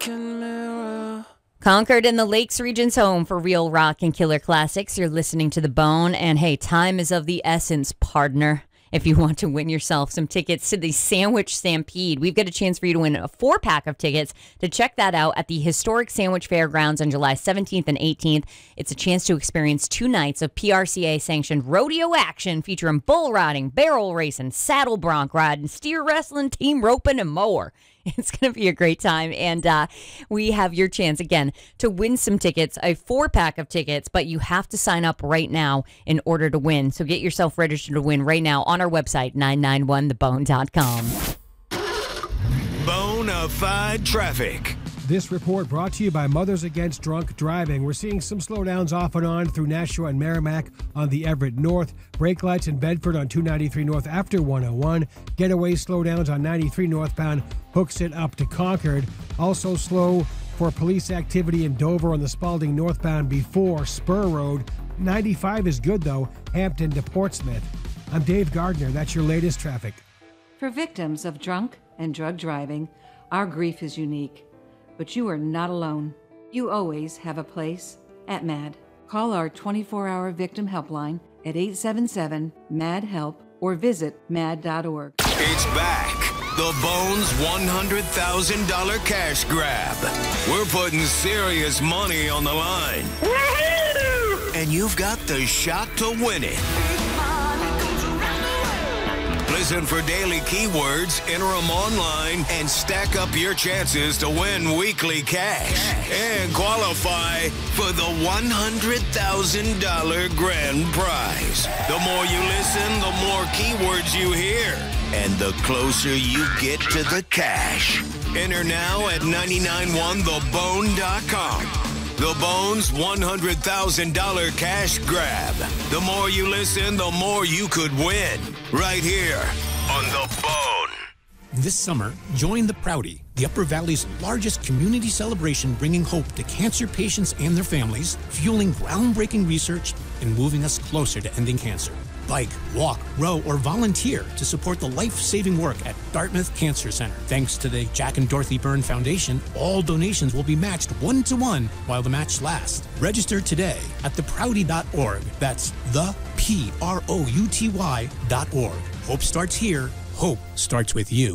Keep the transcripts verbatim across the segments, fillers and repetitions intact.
broken mirror. Concord and the Lakes region's home for real rock and killer classics. You're listening to The Bone, and hey, time is of the essence, partner. If you want to win yourself some tickets to the Sandwich Stampede, we've got a chance for you to win a four-pack of tickets to check that out at the historic Sandwich Fairgrounds on July seventeenth and eighteenth. It's a chance to experience two nights of P R C A-sanctioned rodeo action featuring bull riding, barrel racing, saddle bronc riding, steer wrestling, team roping, and more. It's going to be a great time, and uh, we have your chance, again, to win some tickets, a four-pack of tickets, but you have to sign up right now in order to win. So get yourself registered to win right now on our website, nine nine one the bone dot com. Bonafide traffic. This report brought to you by Mothers Against Drunk Driving. We're seeing some slowdowns off and on through Nashua and Merrimack on the Everett North. Brake lights in Bedford on two ninety-three North after one oh one. Getaway slowdowns on ninety-three northbound hooks it up to Concord. Also slow for police activity in Dover on the Spalding northbound before Spur Road. ninety-five is good, though, Hampton to Portsmouth. I'm Dave Gardner. That's your latest traffic. For victims of drunk and drug driving, our grief is unique. But you are not alone. You always have a place at MAD. Call our twenty-four hour victim helpline at eight seven seven, M A D, HELP or visit mad dot org. It's back. The Bones one hundred thousand dollars cash grab. We're putting serious money on the line. And you've got the shot to win it. Listen for daily keywords, enter them online, and stack up your chances to win weekly cash and qualify for the one hundred thousand dollars grand prize. The more you listen, the more keywords you hear, and the closer you get to the cash. Enter now at nine nine one the bone dot com. The Bones one hundred thousand dollars cash grab. The more you listen, the more you could win. Right here on The Bone. This summer, join the Prouty, the Upper Valley's largest community celebration, bringing hope to cancer patients and their families, fueling groundbreaking research, and moving us closer to ending cancer. Bike, walk, row, or volunteer to support the life-saving work at Dartmouth Cancer Center. Thanks to the Jack and Dorothy Byrne Foundation, all donations will be matched one-to-one while the match lasts. Register today at the prouty dot org. That's the P R O U T Y dot org. Hope starts here. Hope starts with you.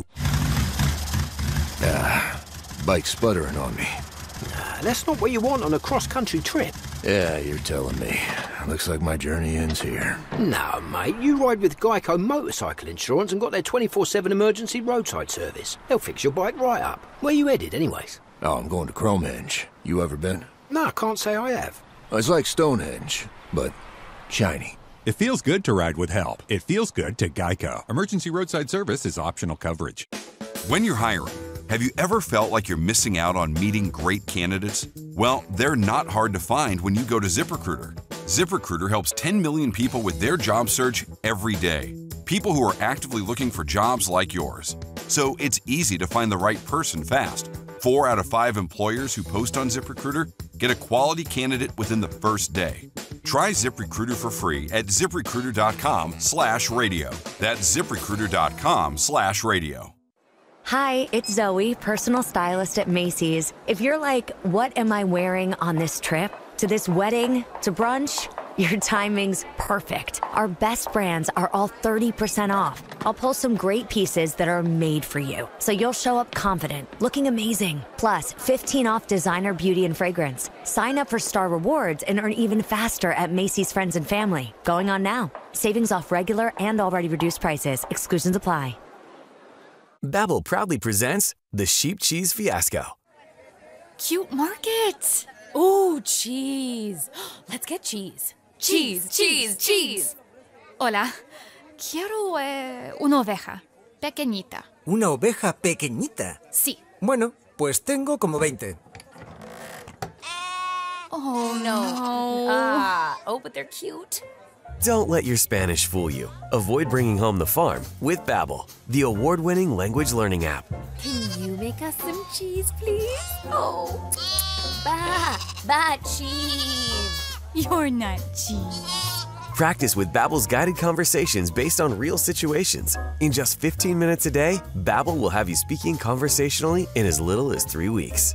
Ah, bike's sputtering on me. Nah, that's not what you want on a cross-country trip. Yeah, you're telling me. Looks like my journey ends here. No, mate, you ride with Geico Motorcycle Insurance and got their twenty-four seven emergency roadside service. They'll fix your bike right up. Where you headed, anyways? Oh, I'm going to Cromehenge. You ever been? No, I can't say I have. It's like Stonehenge, but shiny. It feels good to ride with help. It feels good to Geico. Emergency roadside service is optional coverage. When you're hiring, have you ever felt like you're missing out on meeting great candidates? Well, they're not hard to find when you go to ZipRecruiter. ZipRecruiter helps ten million people with their job search every day. People who are actively looking for jobs like yours. So it's easy to find the right person fast. Four out of five employers who post on ZipRecruiter get a quality candidate within the first day. Try ZipRecruiter for free at ZipRecruiter.com slash radio. That's ZipRecruiter.com slash radio. Hi, it's Zoe, personal stylist at Macy's. If you're like, what am I wearing on this trip? To this wedding? To brunch? Your timing's perfect. Our best brands are all thirty percent off. I'll pull some great pieces that are made for you, so you'll show up confident, looking amazing. Plus, fifteen off designer beauty and fragrance. Sign up for Star Rewards and earn even faster at Macy's Friends and Family. Going on now. Savings off regular and already reduced prices. Exclusions apply. Babbel proudly presents the Sheep Cheese Fiasco. Cute market. Ooh, cheese. Let's get cheese. Cheese, cheese, cheese. Hola. Quiero eh, una oveja. Pequeñita. ¿Una oveja pequeñita? Sí. Bueno, pues tengo como veinte. Oh, no. Ah, oh, but they're cute. Don't let your Spanish fool you. Avoid bringing home the farm with Babbel, the award-winning language learning app. Can you make us some cheese, please? Oh, ba, ba cheese. You're not cheese. Practice with Babbel's guided conversations based on real situations. In just fifteen minutes a day, Babbel will have you speaking conversationally in as little as three weeks.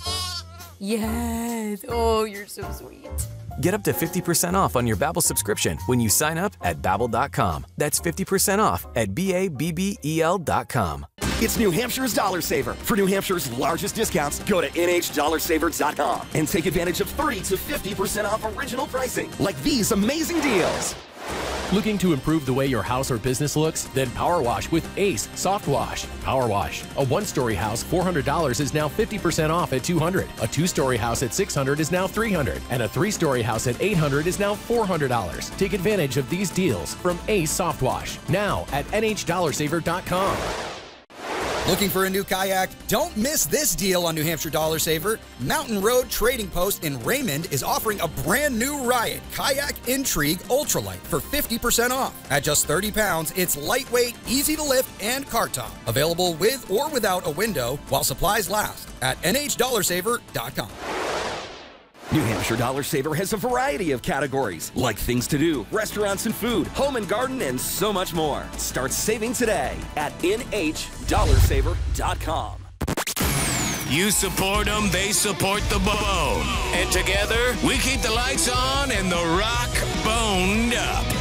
Yes. Oh, you're so sweet. Get up to fifty percent off on your Babbel subscription when you sign up at Babbel dot com. That's fifty percent off at B A B B E L dot com. It's New Hampshire's Dollar Saver. For New Hampshire's largest discounts, go to N H dollar saver dot com and take advantage of thirty to fifty percent off original pricing, like these amazing deals. Looking to improve the way your house or business looks? Then Power Wash with Ace Soft Wash. Power Wash. A one-story house, four hundred dollars is now fifty percent off at two hundred dollars. A two-story house at six hundred dollars is now three hundred dollars. And a three-story house at eight hundred dollars is now four hundred dollars. Take advantage of these deals from Ace Soft Wash. Now at N H dollar saver dot com. Looking for a new kayak? Don't miss this deal on New Hampshire Dollar Saver. Mountain Road Trading Post in Raymond is offering a brand new Riot Kayak Intrigue Ultralight for fifty percent off. At just thirty pounds, it's lightweight, easy to lift, and car top. Available with or without a window while supplies last at N H dollar saver dot com. New Hampshire Dollar Saver has a variety of categories, like things to do, restaurants and food, home and garden, and so much more. Start saving today at N H dollar saver dot com. You support them, they support the bone. And together, we keep the lights on and the rock boned up.